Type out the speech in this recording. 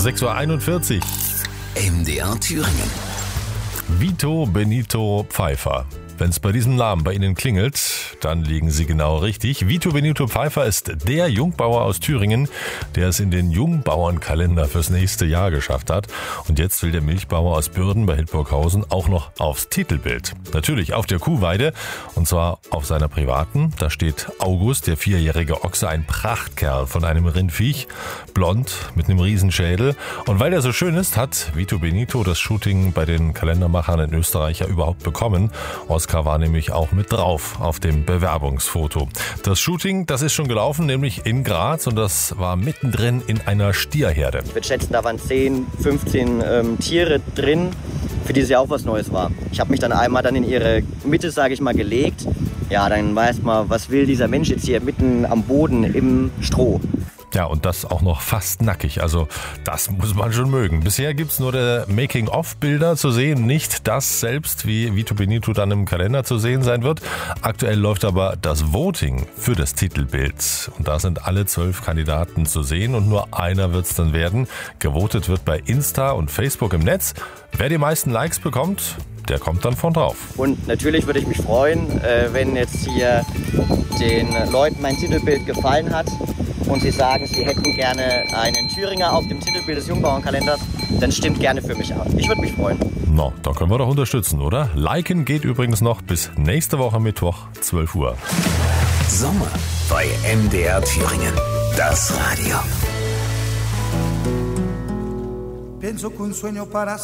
6:41 Uhr. MDR Thüringen. Vito Benito Pfeiffer. Wenn es bei diesem Namen bei Ihnen klingelt, dann liegen Sie genau richtig. Vito Benito Pfeiffer ist der Jungbauer aus Thüringen, der es in den Jungbauernkalender fürs nächste Jahr geschafft hat. Und jetzt will der Milchbauer aus Bürden bei Hildburghausen auch noch aufs Titelbild. Natürlich auf der Kuhweide, und zwar auf seiner privaten. Da steht August, der 4-jährige Ochse, ein Prachtkerl von einem Rindviech, blond mit einem Riesenschädel. Und weil der so schön ist, hat Vito Benito das Shooting bei den Kalendermachern in Österreich ja überhaupt bekommen. Oskar war nämlich auch mit drauf auf dem Bewerbungsfoto. Das Shooting, das ist schon gelaufen, nämlich in Graz, und das war mittendrin in einer Stierherde. Ich würde schätzen, da waren 10, 15 Tiere drin, für die es ja auch was Neues war. Ich habe mich dann einmal in ihre Mitte, sage ich mal, gelegt. Ja, dann weiß man, was will dieser Mensch jetzt hier mitten am Boden im Stroh. Ja, und das auch noch fast nackig. Also das muss man schon mögen. Bisher gibt's nur Making-of-Bilder zu sehen, nicht das selbst, wie Vito Benito dann im Kalender zu sehen sein wird. Aktuell läuft aber das Voting für das Titelbild. Und da sind alle 12 Kandidaten zu sehen und nur einer wird's dann werden. Gewotet wird bei Insta und Facebook im Netz. Wer die meisten Likes bekommt, der kommt dann von drauf. Und natürlich würde ich mich freuen, wenn jetzt hier den Leuten mein Titelbild gefallen hat und sie sagen, sie hätten gerne einen Thüringer auf dem Titelbild des Jungbauernkalenders, dann stimmt gerne für mich ab. Ich würde mich freuen. Na, da können wir doch unterstützen, oder? Liken geht übrigens noch bis nächste Woche Mittwoch, 12 Uhr. Sommer bei MDR Thüringen. Das Radio. Pienso que un sueño para